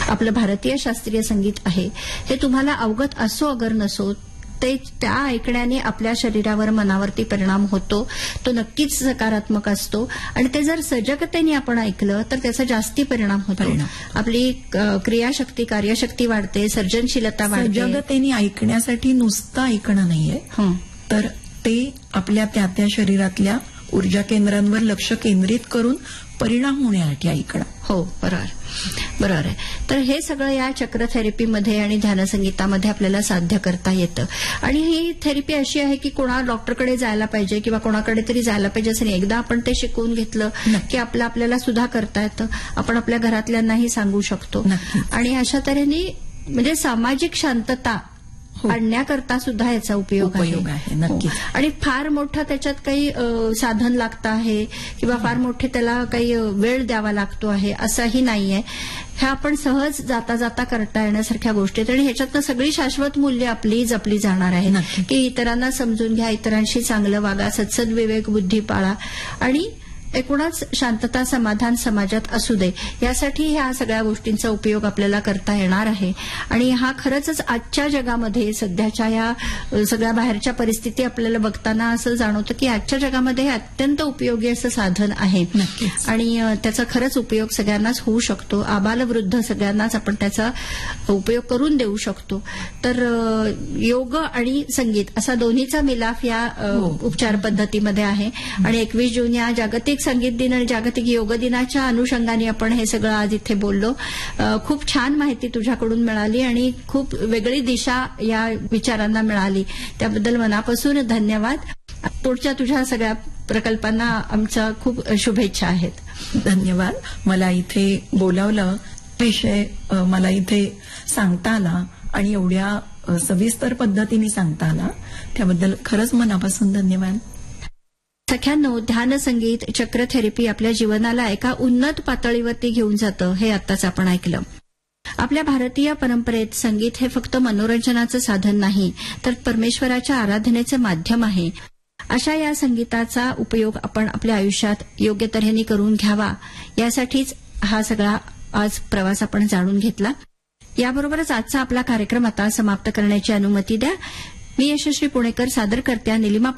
आपलं भारतीय शास्त्रीय संगीत आहे हे तुम्हाला अवगत असो अगर नसो, ते त्या ऐकण्याने आपल्या शरीरावर मनावरती परिणाम होतो. तो नक्कीच सकारात्मक असतो आणि ते जर सजगतेने आपण ऐकलं तर त्याचा जास्ती परिणाम होतो. आपली क्रियाशक्ती, कार्यशक्ती वाढते, सर्जनशीलता वाढते. सजगतेने ऐकण्यासाठी नुसतं ऐकणं नाहीये, तर ते आपल्या त्या शरीरातल्या ऊर्जा केंद्रांवर लक्ष केंद्रित करून परिणाम होण्यासाठी ऐकणं. हो, बरोबर आहे. तर हे सगळं या चक्र थेरपीमध्ये आणि ध्यानसंगीतामध्ये आपल्याला साध्य करता येतं. आणि ही थेरपी अशी आहे की कोणा डॉक्टरकडे जायला पाहिजे किंवा कोणाकडे तरी जायला पाहिजे असं नाही. एकदा आपण ते शिकवून घेतलं की आपल्याला सुद्धा करता येतं. आपण आपल्या घरातल्यांनाही सांगू शकतो आणि अशा तऱ्हेने म्हणजे सामाजिक शांतता आणण्याकरता सुद्धा याचा उपयोग आहे. नक्कीच. आणि फार मोठं त्याच्यात काही साधन लागतं आहे किंवा फार मोठे त्याला काही वेळ द्यावा लागतो आहे असंही नाहीये. ह्या आपण सहज जाता जाता करता येण्यासारख्या गोष्टी आहेत आणि ह्याच्यातनं सगळी शाश्वत मूल्य आपली जपली जाणार आहे की इतरांना समजून घ्या, इतरांशी चांगलं वागा, सत्सद विवेक बुद्धी पाळा आणि एकूणच शांतता समाधान समाजात असू दे यासाठी ह्या सगळ्या गोष्टींचा उपयोग आपल्याला करता येणार आहे. आणि हा खरंच आजच्या जगामध्ये सध्याच्या या सगळ्या बाहेरच्या परिस्थिती आपल्याला बघताना असं जाणवतं की आजच्या जगामध्ये हे अत्यंत उपयोगी असं साधन आहे आणि त्याचा खरंच उपयोग सगळ्यांनाच होऊ शकतो. आबालवृद्ध सगळ्यांनाच आपण त्याचा उपयोग करून देऊ शकतो. तर योग आणि संगीत असा दोन्हीचा मिलाफ या उपचार पद्धतीमध्ये आहे आणि 21 जून या जागतिक संगीत दिन आणि जागतिक योग दिनाच्या अनुषंगाने आपण हे सगळं आज इथे बोललो. खूप छान माहिती तुझ्याकडून मिळाली आणि खूप वेगळी दिशा या विचारांना मिळाली. त्याबद्दल मनापासून धन्यवाद. पुढच्या तुझ्या सगळ्या प्रकल्पांना आमच्या खूप शुभेच्छा आहेत. धन्यवाद. मला इथे बोलावलं, विषय मला इथे सांगता आला आणि एवढ्या सविस्तर पद्धतीने सांगता आला त्याबद्दल खरंच मनापासून धन्यवाद. सख्यांनो, ध्यान संगीत चक्र थेरपी आपल्या जीवनाला एका उन्नत पातळीवरती घेऊन जातं हे आत्ताच आपण ऐकलं. आपल्या भारतीय परंपरेत संगीत हे फक्त मनोरंजनाचं साधन नाही तर परमेश्वराच्या आराधनेचं माध्यम आहे. अशा या संगीताचा उपयोग आपण आपल्या आयुष्यात योग्य तऱ्हेने करून घ्यावा यासाठीच हा सगळा आज प्रवास आपण जाणून घेतला. याबरोबरच आजचा आपला कार्यक्रम आता समाप्त करण्याची अनुमती द्या. मी यशस्वी पुणेकर सादर करत्या निलिमा